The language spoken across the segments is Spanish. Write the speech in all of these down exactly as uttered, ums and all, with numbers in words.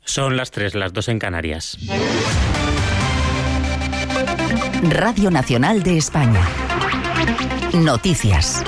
Son las tres, las dos en Canarias. Radio Nacional de España. Noticias.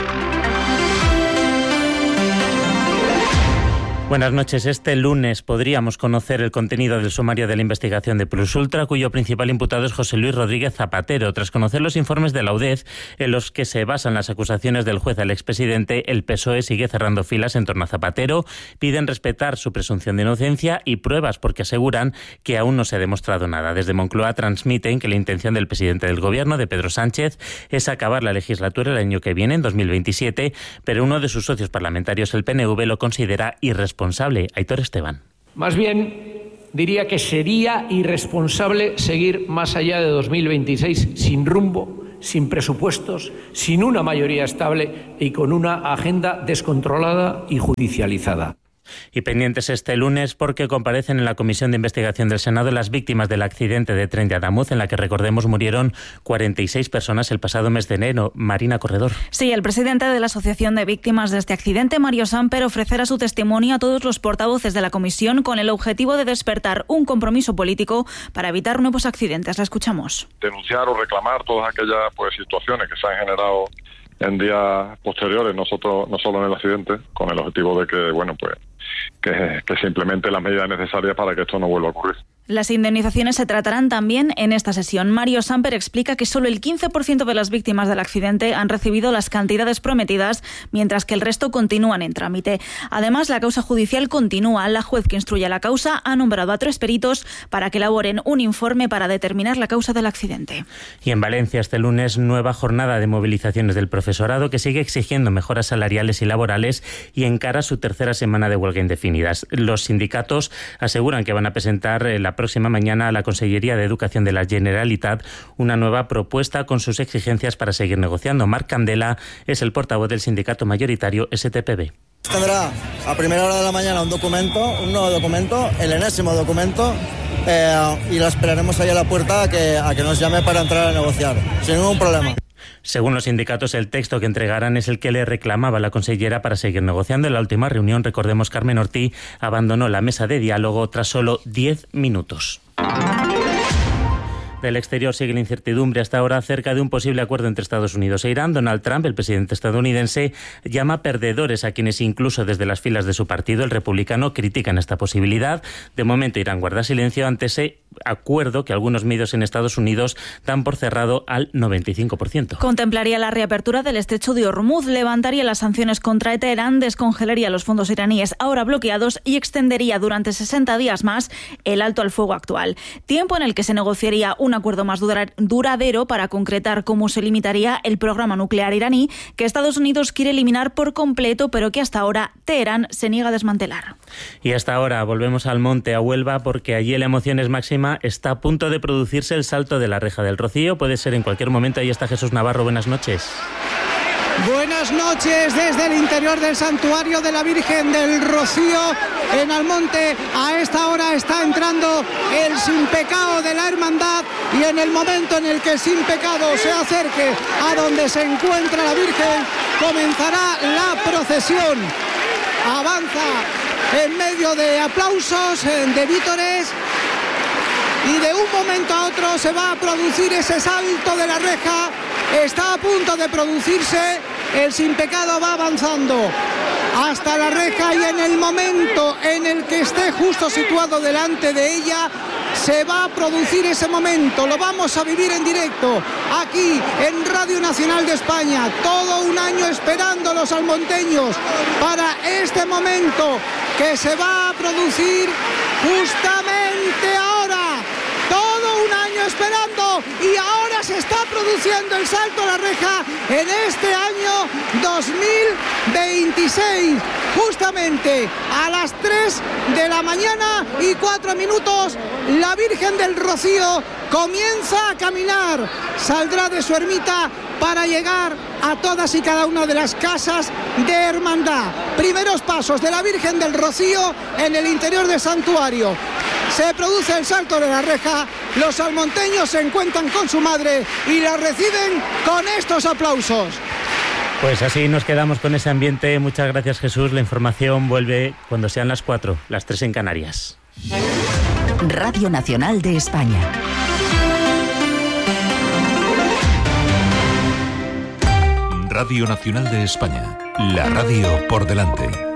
Buenas noches. Este lunes podríamos conocer el contenido del sumario de la investigación de Plus Ultra, cuyo principal imputado es José Luis Rodríguez Zapatero. Tras conocer los informes de la U D E Z en los que se basan las acusaciones del juez al expresidente, el P S O E sigue cerrando filas en torno a Zapatero. Piden respetar su presunción de inocencia y pruebas porque aseguran que aún no se ha demostrado nada. Desde Moncloa transmiten que la intención del presidente del gobierno, de Pedro Sánchez, es acabar la legislatura el año que viene, en dos mil veintisiete, pero uno de sus socios parlamentarios, el P N V, lo considera irresponsable. Aitor Esteban. Más bien, diría que sería irresponsable seguir más allá de dos mil veintiséis sin rumbo, sin presupuestos, sin una mayoría estable y con una agenda descontrolada y judicializada. Y pendientes este lunes porque comparecen en la Comisión de Investigación del Senado las víctimas del accidente de tren de Adamuz, en la que, recordemos, murieron cuarenta y seis personas el pasado mes de enero. Marina Corredor. Sí, el presidente de la Asociación de Víctimas de este accidente, Mario Samper, ofrecerá su testimonio a todos los portavoces de la comisión con el objetivo de despertar un compromiso político para evitar nuevos accidentes. La escuchamos. Denunciar o reclamar todas aquellas pues situaciones que se han generado en días posteriores, nosotros no solo en el accidente, con el objetivo de que, bueno, pues que, que se implementen las medidas necesarias para que esto no vuelva a ocurrir. Las indemnizaciones se tratarán también en esta sesión. Mario Samper explica que solo el quince por ciento de las víctimas del accidente han recibido las cantidades prometidas, mientras que el resto continúan en trámite. Además, la causa judicial continúa. La juez que instruye la causa ha nombrado a tres peritos para que elaboren un informe para determinar la causa del accidente. Y en Valencia este lunes, nueva jornada de movilizaciones del profesorado, que sigue exigiendo mejoras salariales y laborales y encara su tercera semana de huelga indefinidas. Los sindicatos aseguran que van a presentar la próxima mañana a la Consellería de Educación de la Generalitat una nueva propuesta con sus exigencias para seguir negociando. Marc Candela es el portavoz del sindicato mayoritario S T P B. Tendrá a primera hora de la mañana un documento, un nuevo documento, el enésimo documento, eh, y la esperaremos ahí a la puerta a que, a que nos llame para entrar a negociar, sin ningún problema. Según los sindicatos, el texto que entregarán es el que le reclamaba la consellera para seguir negociando. En la última reunión, recordemos, Carmen Ortí abandonó la mesa de diálogo tras solo diez minutos. Del exterior sigue la incertidumbre hasta ahora acerca de un posible acuerdo entre Estados Unidos e Irán. Donald Trump, el presidente estadounidense, llama perdedores a quienes incluso desde las filas de su partido, el republicano, critican esta posibilidad. De momento, Irán guarda silencio ante ese acuerdo que algunos medios en Estados Unidos dan por cerrado al noventa y cinco por ciento. Contemplaría la reapertura del estrecho de Hormuz, levantaría las sanciones contra Teherán, descongelaría los fondos iraníes ahora bloqueados y extendería durante sesenta días más el alto al fuego actual. Tiempo en el que se negociaría un acuerdo más duradero para concretar cómo se limitaría el programa nuclear iraní, que Estados Unidos quiere eliminar por completo, pero que hasta ahora Teherán se niega a desmantelar. Y hasta ahora volvemos al monte, a Huelva, porque allí la emoción es máxima. Está a punto de producirse el salto de la Reja del Rocío. Puede ser en cualquier momento. Ahí está Jesús Navarro. Buenas noches. Buenas noches desde el interior del santuario de la Virgen del Rocío en Almonte. A esta hora está entrando el sin pecado de la hermandad, y en el momento en el que el sin pecado se acerque a donde se encuentra la Virgen, comenzará la procesión. Avanza en medio de aplausos, de vítores, y de un momento a otro se va a producir ese salto de la reja. Está a punto de producirse, el sin pecado va avanzando hasta la reja, y en el momento en el que esté justo situado delante de ella, se va a producir ese momento. Lo vamos a vivir en directo aquí en Radio Nacional de España, todo un año esperando los almonteños para este momento que se va a producir justamente ahora. Todo un año esperando, y ahora se está produciendo el salto a la reja en este año dos mil veintiséis, justamente a las tres de la mañana y cuatro minutos. La Virgen del Rocío comienza a caminar, saldrá de su ermita para llegar a todas y cada una de las casas de hermandad. Primeros pasos de la Virgen del Rocío en el interior del santuario. Se produce el salto de la reja, los almonteños se encuentran con su madre y la reciben con estos aplausos. Pues así nos quedamos con ese ambiente. Muchas gracias, Jesús. La información vuelve cuando sean las cuatro, las tres en Canarias. Radio Nacional de España. Radio Nacional de España. La radio por delante.